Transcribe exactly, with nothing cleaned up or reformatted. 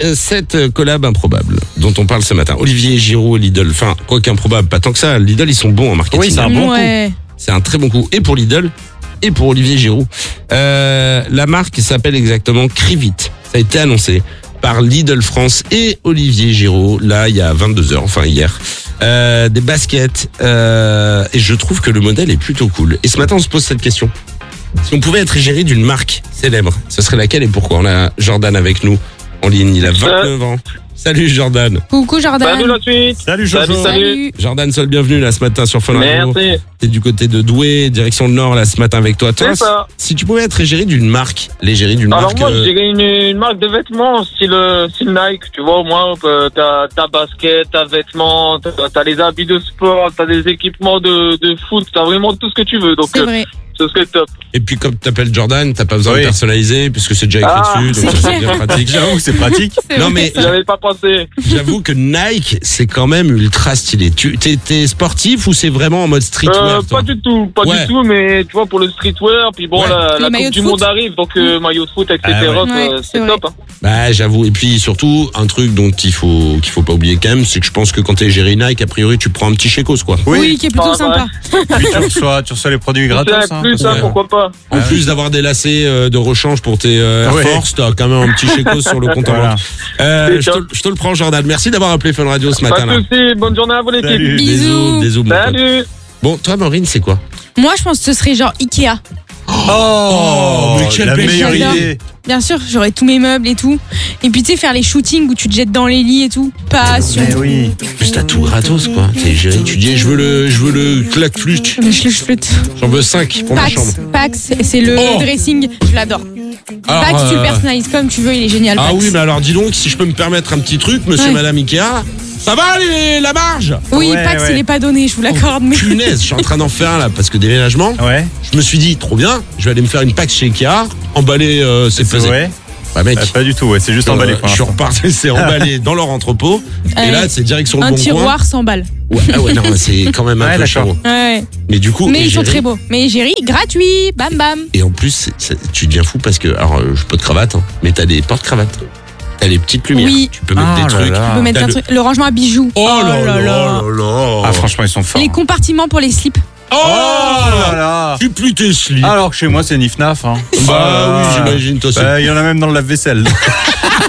euh, cette collab improbable dont on parle ce matin. Olivier Giroud et Lidl. Enfin, quoi qu'improbable, pas tant que ça. Lidl, ils sont bons en marketing. Oui, c'est un bon ouais. coup. C'est un très bon coup. Et pour Lidl, et pour Olivier Giroud. Euh, la marque s'appelle exactement Crivit. Ça a été annoncé par Lidl France et Olivier Giroud, là, il y a vingt-deux heures, enfin hier. Euh, des baskets, euh, et je trouve que le modèle est plutôt cool. Et ce matin, on se pose cette question. Si on pouvait être égérie d'une marque célèbre, ce serait laquelle et pourquoi? On a Jordan avec nous en ligne, il a vingt-neuf ans. Salut Jordan. Coucou Jordan. Salut la suite. Salut Jojo. Salut, salut. Jordan, sois le bienvenu là ce matin sur Fun Radio. Merci. T'es du côté de Douai, direction le Nord là ce matin avec toi. Toi, C'est ça. si tu pouvais être égérie d'une marque, l'égérie d'une Alors marque. moi, euh, je dirais une, une marque de vêtements style, euh, style Nike. Tu vois, au moins, euh, t'as ta basket, t'as vêtements, t'as, t'as les habits de sport, t'as des équipements de, de foot, t'as vraiment tout ce que tu veux. Donc, C'est euh, vrai. ce serait top. Et puis comme tu t'appelles Jordan, t'as pas besoin Oui. de personnaliser puisque c'est déjà écrit Ah, dessus, donc c'est ça, c'est bien pratique. J'avoue que c'est pratique. C'est Non, vrai, mais- ça. J'avais pas pensé. J'avoue que Nike, c'est quand même ultra stylé. Tu t'es, t'es sportif ou c'est vraiment en mode streetwear Euh, toi pas du tout, pas Ouais. du tout, mais tu vois, pour le streetwear, puis bon, Ouais. la, Les la maillots Coupe de du foot. Monde arrive, donc euh, maillot de foot, et cetera. Ah ouais. euh, Ouais, c'est c'est top. Hein. Bah j'avoue. Et puis surtout un truc dont il faut qu'il faut pas oublier quand même, c'est que je pense que quand t'es égérie Nike, a priori tu prends un petit chécos quoi. Oui, qui est plutôt Ah, sympa. Puis tu reçois, tu reçois les produits gratos. C'est Hein, plus parce ça, que- pourquoi pas. En Ah plus d'avoir des lacets euh, de rechange pour tes euh, Air Ouais. Force, t'as quand même un petit chécos sur le compte en Voilà. banque. Euh, C'est je, te, top. je te le prends Jordan. Merci d'avoir appelé Fun Radio ce Pas matin de là. soucis, bonne journée à vous l'équipe. Salut. Bisous. Bisous, bisous, mon pote. Salut. Bon, toi Maureen, c'est quoi? Moi, je pense que ce serait genre Ikea. Oh, mais quelle la belle meilleure idée. idée. Bien sûr, j'aurais tous mes meubles et tout. Et puis, tu sais, faire les shootings où tu te jettes dans les lits et tout. Passion. Mais oui. En plus t'as tout gratos quoi. T'es égérie, tu dis je veux le, je veux le claque-flûte. Le flûte. J'en veux cinq pour ma Pax, chambre. Pax, c'est le Oh. dressing. Je l'adore. Alors, Pax, tu le euh, personnalises comme tu veux, il est génial. Ah Pax. oui, mais alors dis donc, si je peux me permettre un petit truc, monsieur, Ouais. madame Ikea, ça va les, la marge? Oui, Ouais, Pax, ouais. il est pas donné, je vous l'accorde. Mais... Punaise, je suis en train d'en faire un là, parce que déménagement, Ouais. je me suis dit, trop bien, je vais aller me faire une Pax chez Ikea, emballer, euh, c'est C'est pesé. vrai. Bah mec, Euh, pas du tout. Ouais, c'est juste euh, emballé. pour je suis l'instant. reparti, c'est emballé dans leur entrepôt, et Ouais. là c'est direct sur le Un bon tiroir cent balles. coin. Ouais, ah ouais, non, c'est quand même un Ouais, peu d'accord. chaud. Ouais. Mais du coup, Mais ils sont égérie- très beaux. Mais Égérie, gratuit, bam bam. Et en plus, c'est- c'est- tu deviens fou parce que, alors, euh, je peux de cravate, hein, mais t'as des porte-cravates. T'as les petites lumières. Oui. Tu peux mettre Ah des là trucs. là. On peut mettre T'as un le- truc. Le rangement à bijoux. Oh là là là là. Ah, franchement, ils sont forts. Les compartiments pour les slips. Oh là là. Tu plus tes slips. Alors que chez moi, c'est Nif Naf. Hein. Bah oui, j'imagine, toi, c'est- Bah, il y en a même dans le lave-vaisselle.